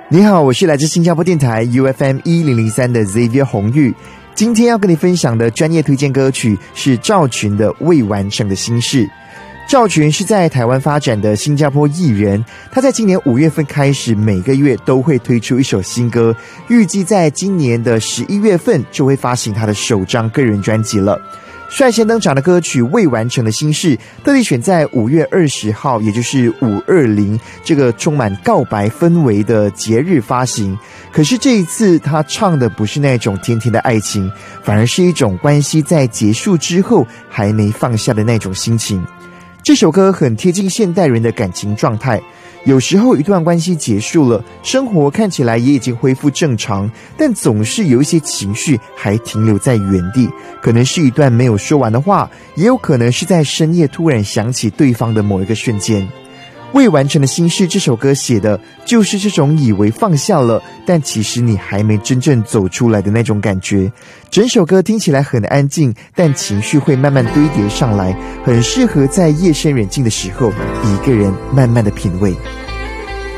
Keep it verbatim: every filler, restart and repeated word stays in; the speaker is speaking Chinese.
你好，我是来自新加坡电台 U F M 一零零三的 Xavier 洪玉。今天要跟你分享的专业推荐歌曲是赵群的《未完成的心事》。赵群是在台湾发展的新加坡艺人，他在今年五月份开始，每个月都会推出一首新歌，预计在今年的十一月份就会发行他的首张个人专辑了。率先登场的歌曲《未完成的心事》特地选在五月二十号，也就是五二零这个充满告白氛围的节日发行。可是这一次他唱的不是那种甜甜的爱情，反而是一种关系在结束之后还没放下的那种心情。这首歌很贴近现代人的感情状态，有时候一段关系结束了，生活看起来也已经恢复正常，但总是有一些情绪还停留在原地，可能是一段没有说完的话，也有可能是在深夜突然想起对方的某一个瞬间。未完成的心事这首歌写的就是这种以为放下了，但其实你还没真正走出来的那种感觉。整首歌听起来很安静，但情绪会慢慢堆叠上来，很适合在夜深人静的时候一个人慢慢的品味。